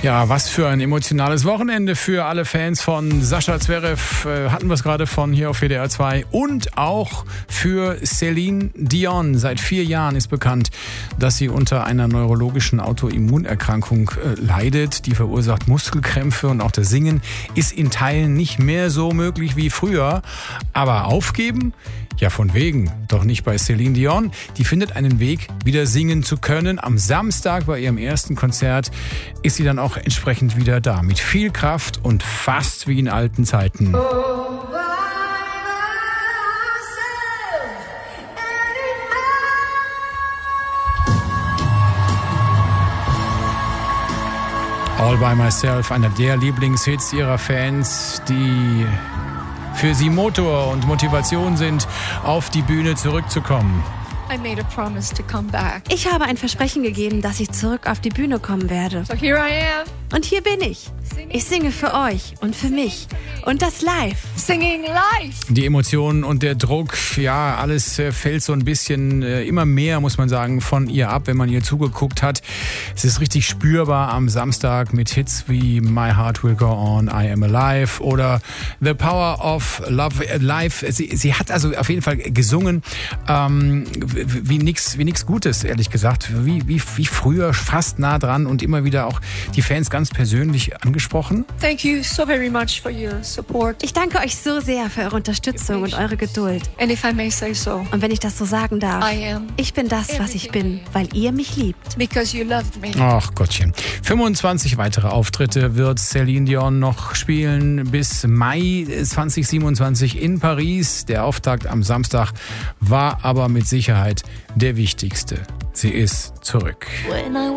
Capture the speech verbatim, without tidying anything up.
Ja, was für ein emotionales Wochenende für alle Fans von Sascha Zverev. Äh, hatten wir es gerade von hier auf W D R zwei. Und auch für Celine Dion. Seit vier Jahren ist bekannt, dass sie unter einer neurologischen Autoimmunerkrankung äh, leidet. Die verursacht Muskelkrämpfe und auch das Singen ist in Teilen nicht mehr so möglich wie früher. Aber aufgeben? Ja, von wegen. Doch nicht bei Celine Dion. Die findet einen Weg, wieder singen zu können. Am Samstag bei ihrem ersten Konzert ist sie dann auch entsprechend wieder da. Mit viel Kraft und fast wie in alten Zeiten. All by Myself, einer der Lieblingshits ihrer Fans, die für sie Motor und Motivation sind, auf die Bühne zurückzukommen. I made a promise to come back. Ich habe ein Versprechen gegeben, dass ich zurück auf die Bühne kommen werde. So here I am. Und hier bin ich. Ich singe für euch und für mich. Und das live. Singing live. Die Emotionen und der Druck, ja, alles äh, fällt so ein bisschen, äh, immer mehr, muss man sagen, von ihr ab, wenn man ihr zugeguckt hat. Es ist richtig spürbar am Samstag mit Hits wie My Heart Will Go On, I Am Alive oder The Power of Love Live. Sie, sie hat also auf jeden Fall gesungen, ähm, wie nix, wie nix Gutes, ehrlich gesagt. Wie, wie, wie früher, fast nah dran und immer wieder auch die Fans ganz persönlich angesprochen. Thank you so very much for your support. Ich danke euch so sehr für eure Unterstützung und eure Geduld. And if I may say so, Und wenn ich das so sagen darf, I am ich bin das, was ich bin, weil ihr mich liebt. because you loved me. Ach Gottchen. fünfundzwanzig weitere Auftritte wird Celine Dion noch spielen bis Mai zwanzig siebenundzwanzig in Paris. Der Auftakt am Samstag war aber mit Sicherheit der wichtigste. Sie ist zurück.